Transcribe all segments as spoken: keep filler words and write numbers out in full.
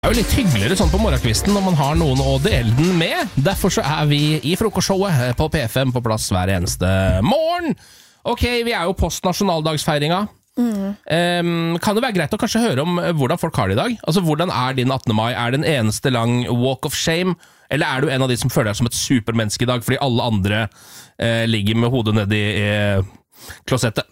Det er jo litt hyggeligere sånn på morgenkvisten når man har noen å dele den med. Derfor så er vi i frokostshowet på P fem på plass hver eneste morgen. Ok, vi er jo post nasjonaldagsfeiringa. Mm. Um, kan det være greit å kanskje høre om hvordan folk har det i dag? Altså, hvordan er din attende mai? Er det en eneste lang walk of shame? Eller er du en av de som føler deg som et supermenneske i dag fordi alle andre uh, ligger med hodet nedi uh, klosettet?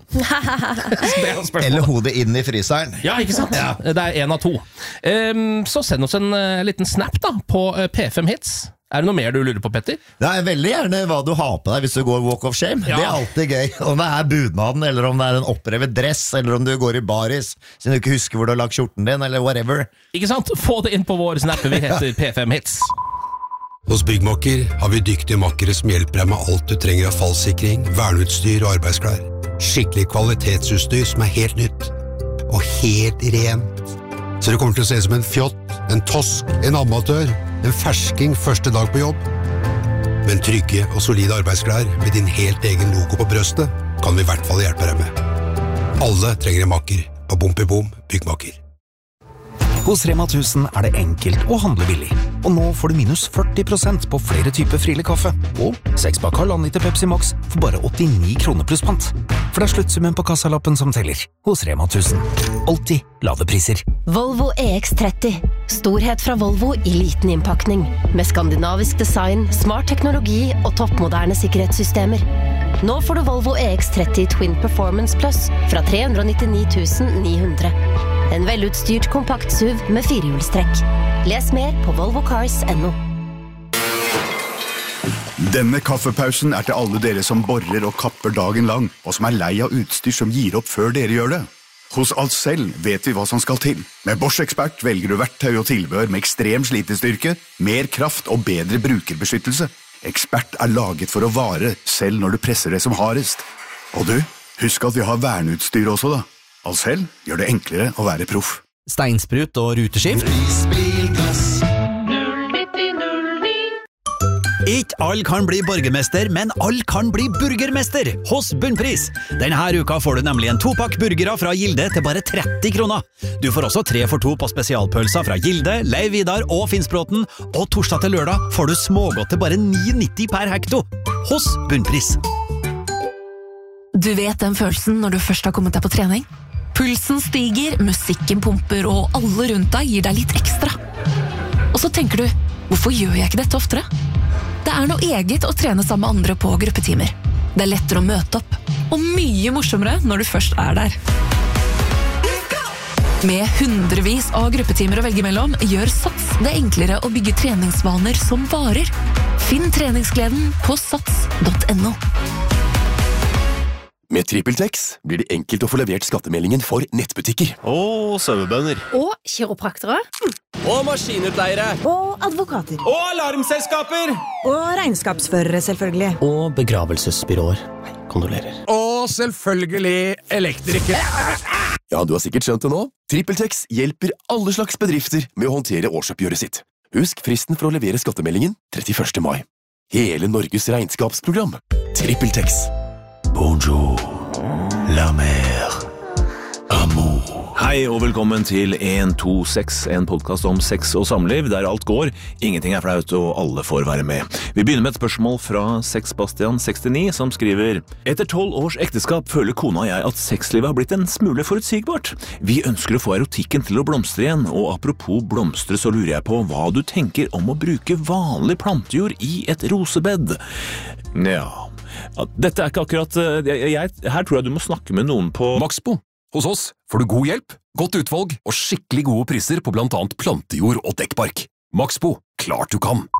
Eller hodet inn i fryseren. Ja, ikke sant? Ja. Det er en av to. Um, så send oss en uh, liten snap da på uh, P fem Hits. Er det noe mer du lurer på, Petter? Det er veldig gjerne hva du har på deg hvis du går walk of shame. Ja. Det er alltid gøy. Om det er budnaden, eller om det er en opprevet dress, eller om du går i baris siden du ikke husker hvor du har lagt skjorten din, eller whatever. Ikke sant? Få det inn på vår snap. Vi heter P fem Hits. Hos Byggmakker har vi dyktige makkere som hjelper deg med alt du trenger av fallsikring, verneutstyr og arbeidsklær. Skikkelig kvalitetsutstyr som er helt nytt. Og helt rent. Så det kommer til å se som en fjott, en tosk, en amatør, en fersking første dag på jobb. Men trygge og solide arbeidsklær med din helt egen logo på brøstet kan vi i hvert fall hjelpe deg med. Alle trenger en makker på Bom i Bom Byggmakker. Hos Rema tusen er det enkelt å handle billig. Og nå får du minus førti prosent på flere typer Friele kaffe. Og seks pakk halvannen liter Pepsi Max for bare åttini kroner pluss pant. For det er sluttsummen på kassalappen som teller. Hos Rema tusen. Alltid lave priser. Volvo E X tretti. Storhet fra Volvo i liten innpakning. Med skandinavisk design, smart teknologi og toppmoderne sikkerhetssystemer. Nå får du Volvo E X tretti Twin Performance Plus fra tre hundre nittini tusen ni hundre. En velutstyrt kompakt S U V med firehjulstrekk. Les mer på volvo cars punktum no. Denne kaffepausen er til alle dere som borer og kapper dagen lang, og som er lei av utstyr som gir opp før dere gjør det. Hos Ahlsell vet vi hva som skal til. Med Bosch Expert velger du verktøy og tilbehør med ekstrem slitestyrke, mer kraft og bedre brukerbeskyttelse. Expert er laget for å vare, selv når du presser det som hardest. Og du, husk at vi har verneutstyr også da. Ahlsell gjør det enklere å være proff. Steinsprut og ruteskift. Ikke alle kan bli borgermester, men alle kan bli burgermester hos Bunnpris. Denne uka får du nemlig en topakk burgere fra Gilde til bare tretti kroner. Du får også tre for to på spesialpølser fra Gilde, Leiv Vidar og Finnsbråten, og torsdag til lørdag får du smågodt til bare ni nitti per hekto hos Bunnpris. Du vet den følelsen når du først har kommet deg på trening? Pulsen stiger, musikken pumper, og alle rundt deg gir deg litt ekstra. Og så tenker du, hvorfor gjør jeg ikke dette oftere? Det er noe eget å trene sammen med andre på gruppetimer. Det er lettere å møte opp, og mye morsommere når du først er der. Med hundrevis av gruppetimer å velge mellom, gjør Sats det enklere å bygge treningsvaner som varer. Finn treningsgleden på sats punktum no. Med TrippelTex blir det enkelt å få levert skattemeldingen for nettbutikker. Og sauebønder. Og kiropraktere. Og maskinutleiere. Og advokater. Og alarmselskaper. Og regnskapsførere, selvfølgelig. Og begravelsesbyråer. Kondolerer. Og selvfølgelig elektrikere. Ja, du har sikkert skjønt det nå. TrippelTex hjelper alle slags bedrifter med å håndtere årsoppgjøret sitt. Husk fristen for å levere skattemeldingen trettiførste mai. Hele Norges regnskapsprogram. TrippelTex. Bonjour, la mer, amour. Hei og velkommen til en to seks, en podcast om sex og samliv, der alt går, ingenting er flaut og alle får være med. Vi begynner med et spørsmål fra Sexbastian sekstini, som skriver: Etter tolv års ekteskap føler kona og jeg at sexlivet har blitt en smule forutsigbart. Vi ønsker å få erotikken til å blomstre igjen, og apropos blomstre så lurer jeg på hva du tenker om å bruke vanlig plantejord i et rosebed. Ja... Dette er ikke akkurat... Jeg, jeg, her tror jeg du må snakke med noen på... Maxbo. Hos oss får du god hjelp, godt utvalg og skikkelig gode priser på blant annet plantejord og dekkbark. Maxbo. Klart du kan!